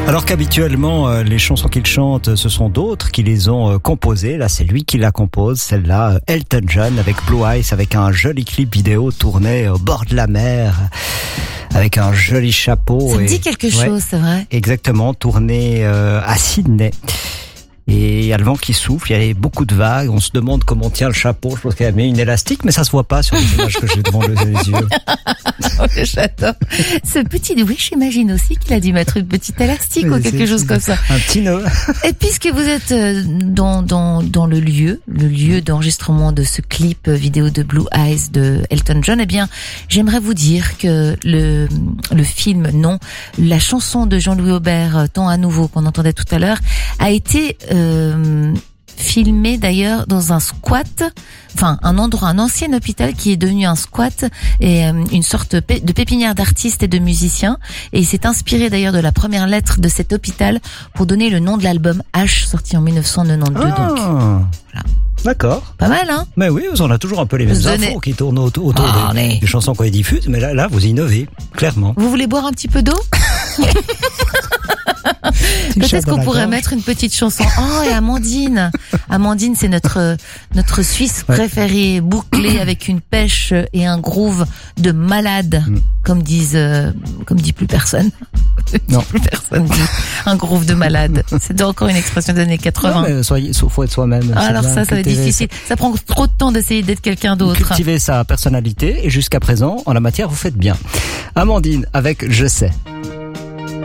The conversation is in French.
Alors qu'habituellement, les chansons qu'il chante, ce sont d'autres qui les ont composées. Là, c'est lui qui la compose, celle-là, Elton John, avec Blue Eyes, avec un joli clip vidéo tourné au bord de la mer, avec un joli chapeau. Ça me dit quelque chose, c'est vrai. Exactement, tourné à Sydney. Et il y a le vent qui souffle, il y a beaucoup de vagues, on se demande comment tient le chapeau, je pense qu'elle a mis une élastique, mais ça se voit pas sur les images que j'ai devant les yeux. J'adore. Ce petit, oui, j'imagine aussi qu'il a dû mettre une petite élastique ou quelque chose comme ça. Un petit nœud. Et puisque vous êtes dans le lieu d'enregistrement de ce clip vidéo de Blue Eyes de Elton John, eh bien, j'aimerais vous dire que le film, non, la chanson de Jean-Louis Aubert, Temps à nouveau, qu'on entendait tout à l'heure, a été filmé d'ailleurs dans un squat, enfin un endroit, un ancien hôpital qui est devenu un squat et une sorte de pépinière d'artistes et de musiciens. Et il s'est inspiré d'ailleurs de la première lettre de cet hôpital pour donner le nom de l'album H, sorti en 1992. Donc voilà. D'accord. Pas mal, hein? Mais oui, on a toujours un peu les mêmes infos qui tournent autour des chansons qu'on diffuse, mais là, vous innovez, clairement. Vous voulez boire un petit peu d'eau? Peut-être qu'on pourrait mettre une petite chanson. Oh, et Amandine. Amandine, c'est notre Suisse préférée, bouclée avec une pêche et un groove de malade, comme dit plus personne. Non. Plus personne dit un groove de malade. C'est encore une expression des années 80. Non, mais faut être soi-même. Alors ça va être difficile. Ça prend trop de temps d'essayer d'être quelqu'un d'autre. Cultiver sa personnalité et jusqu'à présent, en la matière, vous faites bien. Amandine avec Je sais.